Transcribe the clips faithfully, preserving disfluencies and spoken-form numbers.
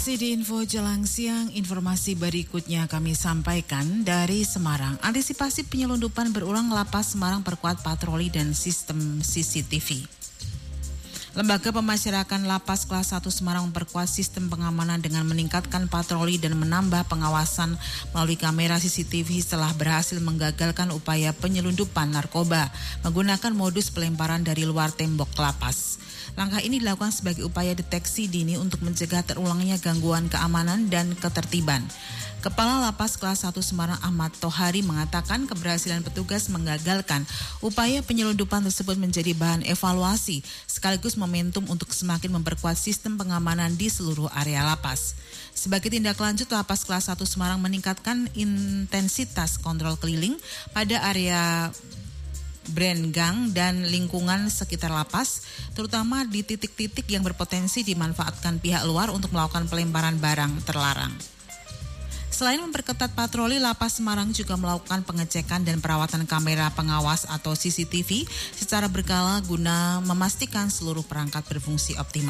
Masih di Info Jelang Siang, informasi berikutnya kami sampaikan dari Semarang. Antisipasi penyelundupan berulang, Lapas Semarang perkuat patroli dan sistem C C T V. Lembaga Pemasyarakatan Lapas Kelas satu Semarang memperkuat sistem pengamanan dengan meningkatkan patroli dan menambah pengawasan melalui kamera C C T V setelah berhasil menggagalkan upaya penyelundupan narkoba menggunakan modus pelemparan dari luar tembok lapas. Langkah ini dilakukan sebagai upaya deteksi dini untuk mencegah terulangnya gangguan keamanan dan ketertiban. Kepala Lapas Kelas satu Semarang Ahmad Tohari mengatakan keberhasilan petugas menggagalkan upaya penyelundupan tersebut menjadi bahan evaluasi sekaligus momentum untuk semakin memperkuat sistem pengamanan di seluruh area lapas. Sebagai tindak lanjut, Lapas Kelas satu Semarang meningkatkan intensitas kontrol keliling pada area Brenggang dan lingkungan sekitar lapas, terutama di titik-titik yang berpotensi dimanfaatkan pihak luar untuk melakukan pelemparan barang terlarang. Selain memperketat patroli, Lapas Semarang juga melakukan pengecekan dan perawatan kamera pengawas atau C C T V secara berkala guna memastikan seluruh perangkat berfungsi optimal.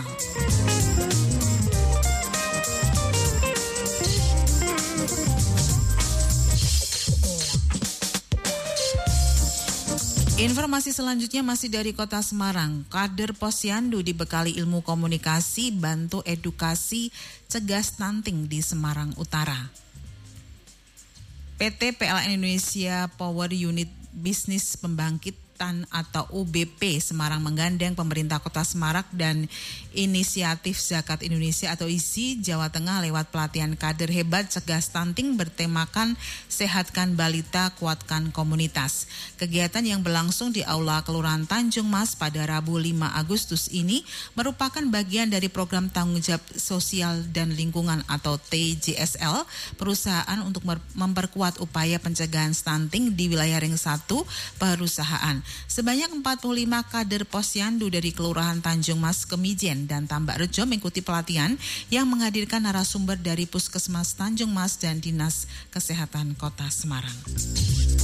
Informasi selanjutnya masih dari Kota Semarang. Kader Posyandu dibekali ilmu komunikasi, bantu edukasi, cegah stunting di Semarang Utara. P T P L N Indonesia Power Unit Bisnis Pembangkitan atau U B P Semarang menggandeng pemerintah Kota Semarang dan Inisiatif Zakat Indonesia atau I S I Jawa Tengah lewat pelatihan kader hebat cegah stunting bertemakan sehatkan balita, kuatkan komunitas. Kegiatan yang berlangsung di Aula Kelurahan Tanjung Mas pada Rabu lima Agustus ini merupakan bagian dari program tanggung jawab sosial dan lingkungan atau T J S L perusahaan untuk memperkuat upaya pencegahan stunting di wilayah ring satu perusahaan. Sebanyak empat puluh lima kader Posyandu dari Kelurahan Tanjung Mas, Kemijen, dan Tambak Rejo mengikuti pelatihan yang menghadirkan narasumber dari Puskesmas Tanjung Mas dan Dinas Kesehatan Kota Semarang.